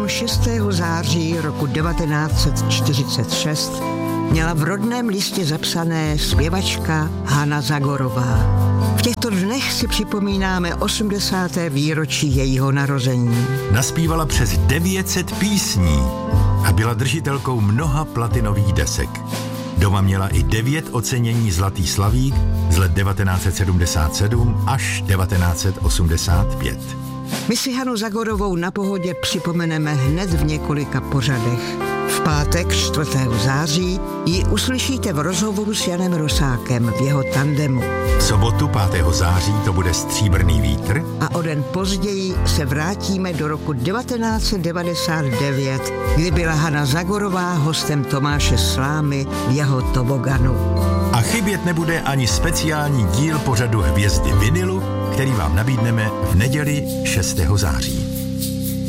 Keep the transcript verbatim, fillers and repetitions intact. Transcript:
šestého září roku devatenáct set čtyřicet šest měla v rodném listě zapsané zpěvačka Hana Zagorová. V těchto dnech si připomínáme osmdesáté výročí jejího narození. Naspívala přes devět set písní a byla držitelkou mnoha platinových desek. Doma měla i devět ocenění Zlatý slavík z let devatenáct set sedmdesát sedm až devatenáct set osmdesát pět. My si Hanu Zagorovou na Pohodě připomeneme hned v několika pořadech. V pátek čtvrtého září ji uslyšíte v rozhovoru s Janem Rosákem v jeho tandemu. V sobotu pátého září to bude Stříbrný vítr. A o den později se vrátíme do roku devatenáct set devadesát devět, kdy byla Hana Zagorová hostem Tomáše Slámy v jeho toboganu. A chybět nebude ani speciální díl pořadu Hvězdy vinilu, který vám nabídneme v neděli šestého září.